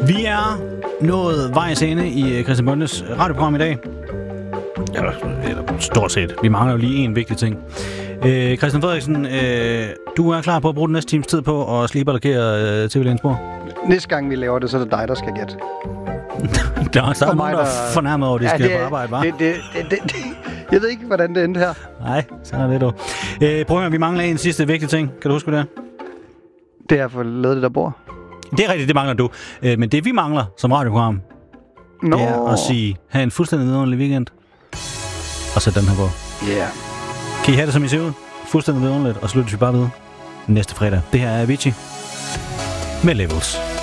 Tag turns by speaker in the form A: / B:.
A: Vi er nået vejs ende i Christian Bondes radioprogram i dag. Eller stort set. Vi mangler jo lige en vigtig ting. Christian Frederiksen, du er klar på at bruge den næste times tid på at slibe og lakere TV-lægens bord?
B: Næste gang vi laver det, så er det dig, der skal gætte.
A: Der er nogen, der er fornærmet over, at de skal på arbejde, hva'?
B: Jeg ved ikke, hvordan det endte her.
A: Nej, sådan er det dog. Prøv at høre, vi mangler en sidste vigtig ting. Kan du huske det?
B: Det er at få lavet det der bord.
A: Det er rigtigt, det mangler du. Men det vi mangler som radioprogram, det er at sige, have en fuldstændig vidunderlig weekend. Og sætte den her på.
B: Yeah.
A: Kan I have det, som I ser ud? Fuldstændig vidunderligt. Og så lyttes vi bare ved næste fredag. Det her er Avicii med Levels.